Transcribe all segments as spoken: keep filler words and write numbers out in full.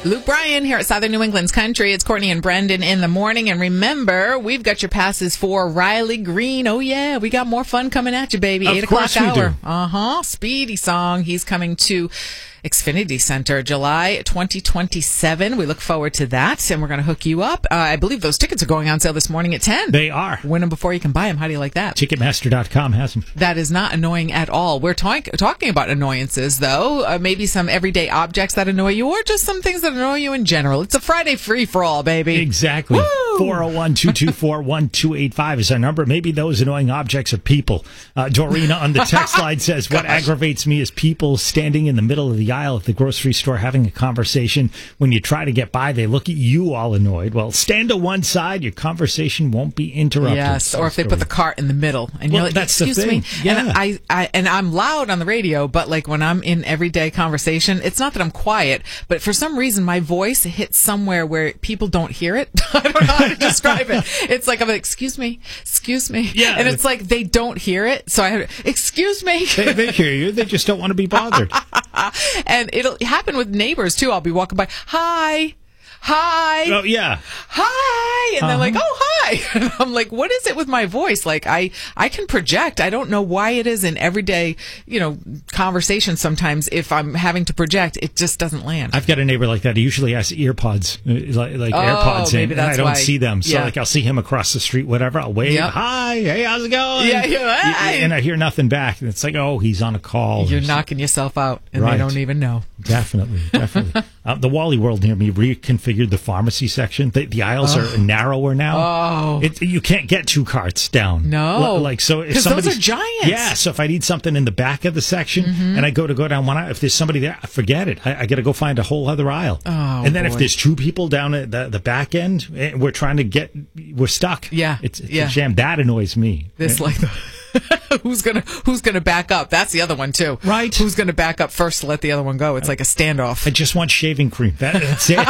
Luke Bryan here at Southern New England's Country. It's Courtney and Brendan in the morning. And remember, we've got your passes for Riley Green. Oh, yeah. We got more fun coming at you, baby. Of Eight o'clock we hour. do. Uh-huh. Speedy song. He's coming to Xfinity Center July twenty twenty-seven. We look forward to that. And we're going to hook you up. Uh, I believe those tickets are going on sale this morning at ten. They are. Win them before you can buy them. How do you like that? Ticketmaster dot com has them. That is not annoying at all. We're talk- talking about annoyances, though. Uh, maybe some everyday objects that annoy you, or just some things that annoy you in general. It's a Friday free-for-all, baby. Exactly. four oh one, two two four, one two eight five is our number. Maybe those annoying objects are people. Uh, Dorina on the text line says, what aggravates me is people standing in the middle of the aisle at the grocery store having a conversation. When you try to get by, they look at you all annoyed. Well, stand to one side. Your conversation won't be interrupted. Yes, or if they put the cart in the middle. And Well, you're like, that's the excuse thing. me. Yeah. And, I, I, and I'm loud on the radio, but like when I'm in everyday conversation, it's not that I'm quiet, but for some reason my voice hits somewhere where people don't hear it. I don't know how to describe it. It's like I'm like, excuse me, excuse me. Yeah. And it's like they don't hear it. So I have, excuse me. They, they hear you. They just don't want to be bothered. And it'll happen with neighbors too. I'll be walking by, hi, hi. Oh, yeah. Hi, and Uh-huh. they're like, oh, hi. And I'm like, what is it with my voice? Like, I, I can project. I don't know why it is in everyday, you know, conversation sometimes. If I'm having to project, it just doesn't land. I've got a neighbor like that. He usually has earpods, uh, like, like Oh, AirPods in, maybe and I that's don't why. see them. So, Yeah. like, I'll see him across the street, whatever. I'll wave, Yep. hi, hey, how's it going? Yeah, yeah, hi. And I hear nothing back. And it's like, oh, he's on a call. You're or knocking yourself out, and Right. they don't even know. Definitely, definitely. uh, the Wally World near me reconfigured the pharmacy section. The, the aisles are narrower now. Oh. It, you can't get two carts down. No. L- like so, if 'Cause those somebody's are giants. Yeah. So if I need something in the back of the section, Mm-hmm. and I go to go down one aisle, if there's somebody there, forget it. I, I got to go find a whole other aisle. Oh, and then if boy. there's two people down at the, the back end, eh, we're trying to get, we're stuck. Yeah, It's, it's yeah. a jam. That annoys me. This like who's gonna who's gonna back up? That's the other one too. Right. Who's gonna back up first to let the other one go? It's like a standoff. I just want shaving cream. That, that's it.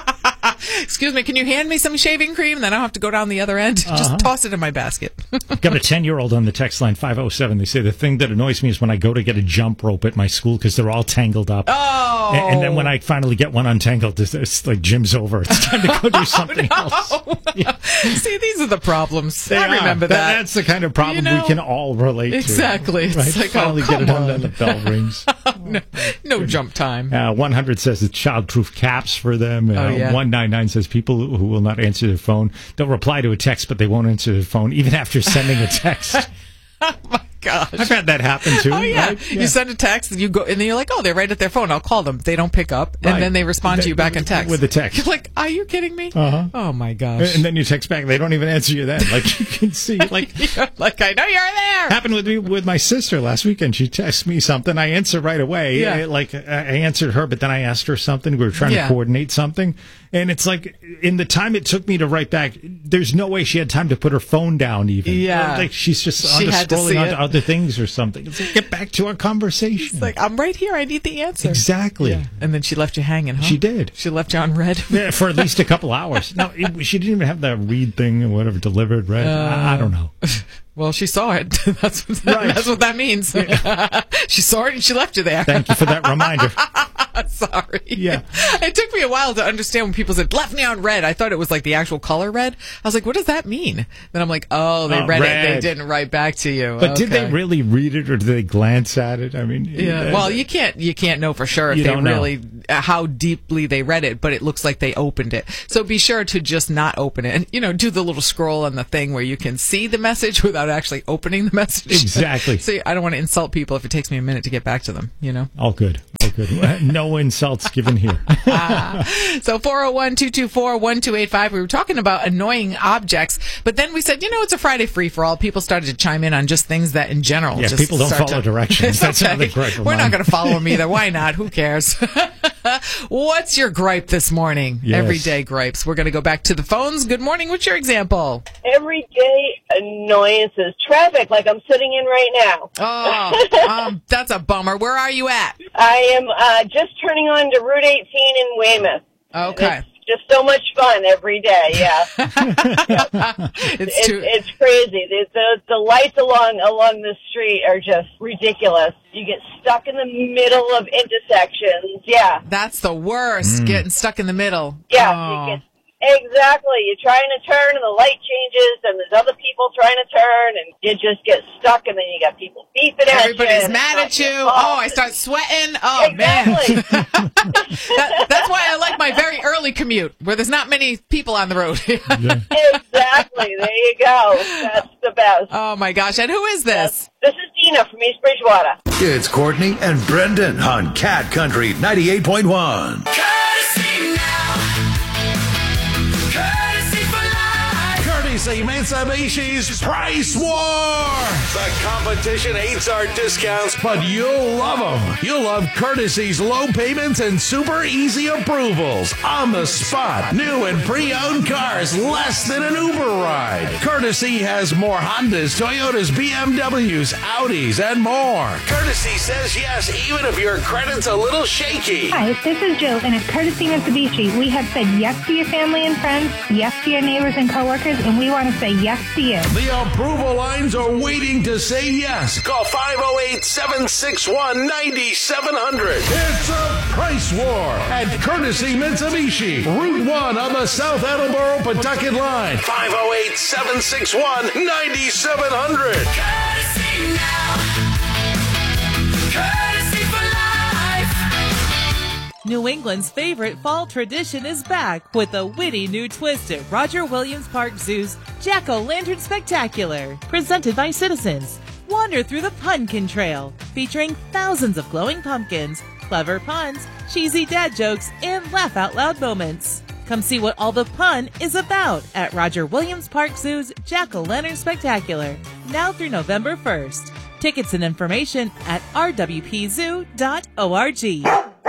Excuse me, can you hand me some shaving cream? Then I don't have to go down the other end. Uh-huh. Just toss it in my basket. Got a ten-year-old on the text line, five oh seven. They say the thing that annoys me is when I go to get a jump rope at my school because they're all tangled up. Oh. And, and then when I finally get one untangled, it's, it's like gym's over. It's time to go do something else. Yeah. See, these are the problems. They I are. remember that. That's the kind of problem You know, we can all relate exactly. to. It's Right? like, oh, finally come get it on, on. then the bell rings. no, no jump time. Uh, one hundred says it's childproof caps for them. Uh, Oh, yeah. one ninety-nine says people who will not answer their phone. They'll reply to a text, but they won't answer their phone, even after sending a text. Oh my gosh. I've had that happen, too. Oh yeah. right? You send a text and you go and then you're like, oh, they're right at their phone. I'll call them. They don't pick up, and Right. then they respond to you back in text With a text. You're like, are you kidding me? Uh-huh. Oh my gosh. And then you text back. They don't even answer you then. Like you can see, like You're like, I know you're there. happened with me with my sister last weekend. She texted me something. I answer right away. Yeah. I- like I I answered her, but then I asked her something. We were trying Yeah. to coordinate something, and it's like in the time it took me to write back, there's no way she had time to put her phone down. Even Yeah. like she's just She onto had to see scrolling onto it. other things or something. It's like, get back to our conversation. It's like, I'm right here. I need the answer. Exactly. Yeah. And then she left you hanging, huh? She did. She left you on red. Yeah, for at least a couple hours. No, it, she didn't even have that read thing or whatever delivered. Right? I, I don't know. Well, she saw it. That's what that, Right. that's what that means. She saw it and she left you there. Thank you for that reminder. Sorry. Yeah. It took me a while to understand when people said, left me on red. I thought it was like the actual color red. I was like, what does that mean? Then I'm like, oh, they Oh, read it. They red. didn't write back to you. But did they Okay. really read it, or did they glance at it? I mean, Yeah. uh, Well, you can't you can't know for sure if You they don't know. really uh, how deeply they read it, but it looks like they opened it. So be sure to just not open it, and you know, do the little scroll on the thing where you can see the message without actually opening the message. Exactly. So I don't want to insult people if it takes me a minute to get back to them. You know. all good, all good. No insults given here. So four oh one, two two four, one two eight five. We were talking about annoying objects, but then we said, you know, it's a Friday free for all. People started to chime in on just things that in general. Yeah, just people don't start follow to- directions. It's That's okay. another gripe of We're not mine. going to follow them either. Why not? Who cares? What's your gripe this morning? Yes. Everyday gripes. We're going to go back to the phones. Good morning. What's your example? Everyday annoyances. Traffic, like I'm sitting in right now. Oh, um, that's a bummer. Where are you at? I am uh, just turning on to Route eighteen in Weymouth. Okay. It's just so much fun every day. Yeah, it's, it's, too- it's crazy. The, the the lights along along the street are just ridiculous. You get stuck in the middle of intersections. Yeah, That's the worst, Mm. getting stuck in the middle. yeah. Oh. You get, exactly. You're trying to turn, and the light changes, and there's other people trying to turn, and you just get stuck, and then you got people beeping at you. Everybody's and mad it's at not you. your fault. Oh, I start sweating. Oh, Exactly. man. that, that's why I like my very early commute, where there's not many people on the road. Exactly. There you go. That's the best. Oh, my gosh. And who is this? This is Dina from East Bridgewater. It's Courtney and Brendan on Cat Country ninety-eight point one. Courtesy now. Courtesy for life. Courtesy Mitsubishi's Price War. The competition hates our discounts, but you'll love them. You'll love Courtesy's low payments and super easy approvals. On the spot, new and pre-owned cars less than an Uber ride. Courtesy has more Hondas, Toyotas, B M Ws, Audis, and more. Courtesy says yes, even if your credit's a little shaky. Hi, this is Jill, and at Courtesy Mitsubishi, we have said yes to your family and friends, yes to your neighbors and coworkers, and we want to say yes to you. The approval lines are waiting to say yes. Call five oh eight, seven six one, nine seven zero zero. It's a price war at Courtesy Mitsubishi. Route one on the South Attleboro-Pawtucket line. five oh eight, seven six one, nine seven zero zero. Courtesy now. Courtesy for life. New England's favorite fall tradition is back with a witty new twist at Roger Williams Park Zoo's Jack-O-Lantern Spectacular, presented by Citizens. Wander through the Pumpkin Trail, featuring thousands of glowing pumpkins, clever puns, cheesy dad jokes, and laugh-out-loud moments. Come see what all the pun is about at Roger Williams Park Zoo's Jack-O-Lantern Spectacular, now through November first. Tickets and information at r w p zoo dot org.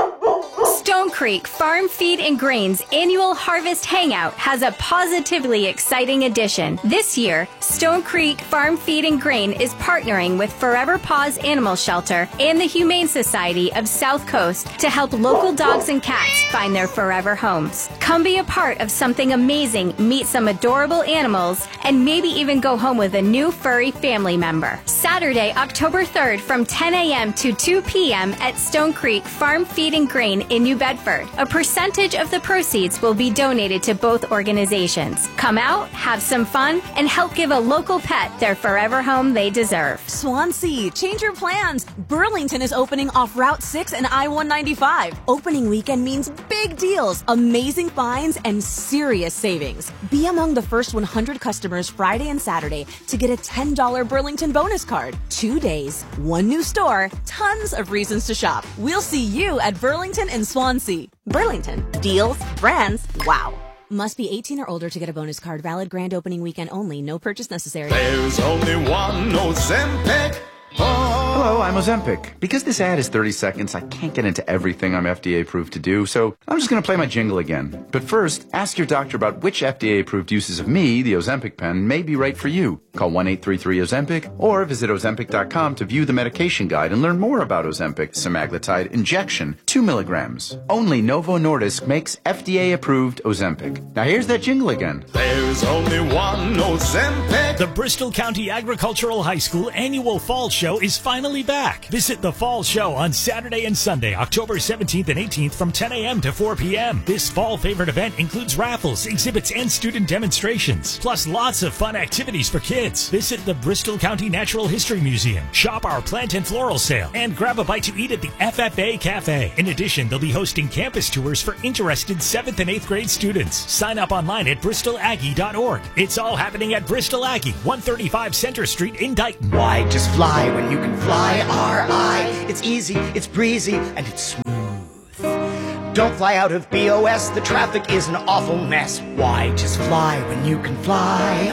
Stone Creek Farm Feed and Grain's annual Harvest Hangout has a positively exciting addition. This year, Stone Creek Farm Feed and Grain is partnering with Forever Paws Animal Shelter and the Humane Society of South Coast to help local dogs and cats find their forever homes. Come be a part of something amazing, meet some adorable animals, and maybe even go home with a new furry family member. Saturday, October third from ten a.m. to two p.m. at Stone Creek Farm Feed and Grain in New Bedford. A percentage of the proceeds will be donated to both organizations. Come out, have some fun, and help give a local pet their forever home they deserve. Swansea, change your plans. Burlington is opening off Route six and I one ninety-five. Opening weekend means big deals, amazing finds, and serious savings. Be among the first one hundred customers Friday and Saturday to get a ten dollars Burlington bonus card. Two days, one new store, tons of reasons to shop. We'll see you at Burlington and Swansea. Burlington. Deals, brands, wow. Must be eighteen or older to get a bonus card. Valid grand opening weekend only. No purchase necessary. There's only one Ozempic. Hello, I'm Ozempic. Because this ad is thirty seconds, I can't get into everything I'm F D A approved to do, so I'm just going to play my jingle again. But first, ask your doctor about which F D A approved uses of me, the Ozempic pen, may be right for you. Call one eight three three Ozempic or visit Ozempic dot com to view the medication guide and learn more about Ozempic semaglutide injection, two milligrams. Only Novo Nordisk makes F D A approved Ozempic. Now here's that jingle again. There's only one Ozempic. The Bristol County Agricultural High School annual Fall Show is finally back. Visit the Fall Show on Saturday and Sunday, October seventeenth and eighteenth from ten a.m. to four p.m. This fall favorite event includes raffles, exhibits, and student demonstrations, plus lots of fun activities for kids. Visit the Bristol County Natural History Museum, shop our plant and floral sale, and grab a bite to eat at the F F A Cafe. In addition, they'll be hosting campus tours for interested seventh and eighth grade students. Sign up online at bristol aggie dot org. It's all happening at Bristol Aggie, one thirty-five Center Street in Dighton. Why just fly when you can fly R I? It's easy, it's breezy, and it's smooth. Don't fly out of B O S, the traffic is an awful mess. Why just fly when you can fly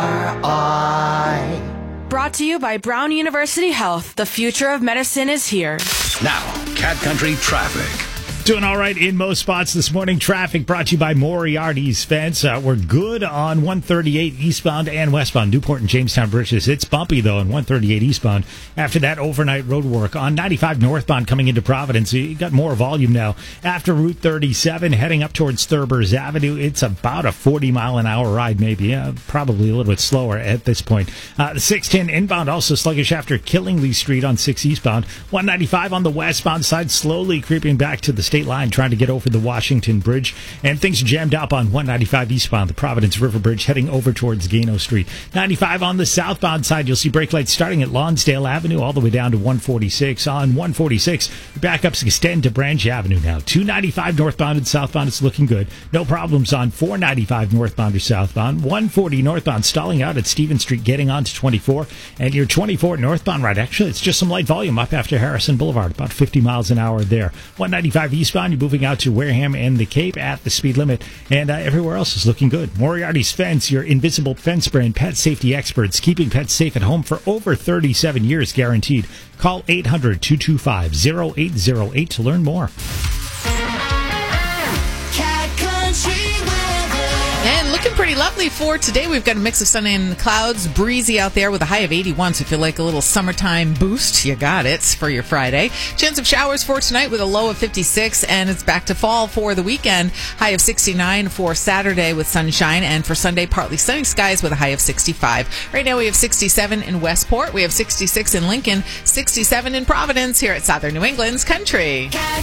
R I? Brought to you by Brown University Health. The future of medicine is here. Now, Cat Country traffic. Doing all right in most spots this morning. Traffic brought to you by Moriarty's Fence. Uh, we're good on one thirty-eight eastbound and westbound. Newport and Jamestown bridges. It's bumpy, though, on one thirty-eight eastbound after that overnight road work. On ninety-five northbound coming into Providence, you got more volume now. After Route thirty-seven, heading up towards Thurbers Avenue, it's about a forty mile an hour ride, maybe. Yeah, probably a little bit slower at this point. Uh, the six ten inbound also sluggish after Killingly Street on six eastbound. one ninety-five on the westbound side, slowly creeping back to the state line, trying to get over the Washington Bridge. And things jammed up on one ninety-five eastbound, the Providence River Bridge, heading over towards Gano Street. ninety-five on the southbound side, you'll see brake lights starting at Lonsdale Avenue all the way down to one forty-six. On one forty-six, backups extend to Branch Avenue now. two ninety-five northbound and southbound, it's looking good. No problems on four ninety-five northbound or southbound. one forty northbound stalling out at Stevens Street, getting on to twenty-four. And your twenty-four northbound ride, actually, it's just some light volume up after Harrison Boulevard, about fifty miles an hour there. one ninety-five eastbound, you're moving out to Wareham and the Cape at the speed limit. And uh, everywhere else is looking good. Moriarty's Fence, your invisible fence brand, pet safety experts, keeping pets safe at home for over thirty-seven years guaranteed. Call eight hundred, two two five, zero eight zero eight to learn more. And looking pretty lovely for today. We've got a mix of sun and clouds, breezy out there with a high of eighty-one. So if you like a little summertime boost, you got it for your Friday. Chance of showers for tonight with a low of fifty-six, and it's back to fall for the weekend. High of sixty-nine for Saturday with sunshine, and for Sunday, partly sunny skies with a high of sixty-five. Right now we have sixty-seven in Westport. We have sixty-six in Lincoln, sixty-seven in Providence here at Southern New England's Country.